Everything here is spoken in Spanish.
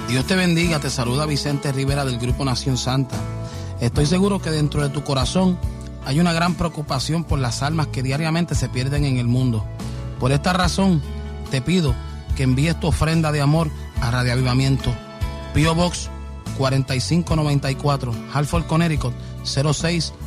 Dios te bendiga, te saluda Vicente Rivera del Grupo Nación Santa. Estoy seguro que dentro de tu corazón hay una gran preocupación por las almas que diariamente se pierden en el mundo. Por esta razón, te pido que envíes tu ofrenda de amor a Radio Avivamiento. P.O. Box 4594, Hartford, Connecticut 06125.